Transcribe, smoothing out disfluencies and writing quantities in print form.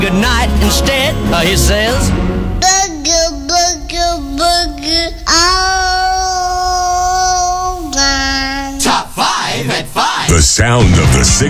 Good night instead, he says. Boogie, boogie, boogie, all night. Top 5 at 5. The sound of the 60s.